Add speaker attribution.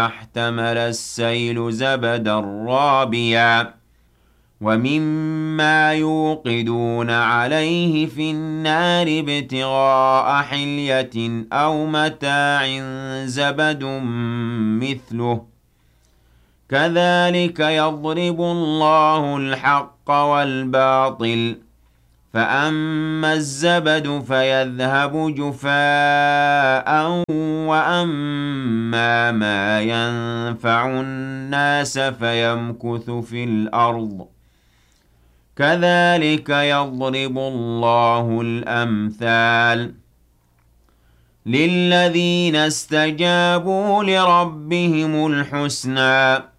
Speaker 1: احتمل السيل زبدا رابيا ومما يوقدون عليه في النار ابتغاء حلية أو متاع زبد مثله كذلك يضرب الله الحق والباطل فأما الزبد فيذهب جفاء وأما ما ينفع الناس فيمكث في الأرض كذلك يضرب الله الأمثال للذين استجابوا لربهم الحسنى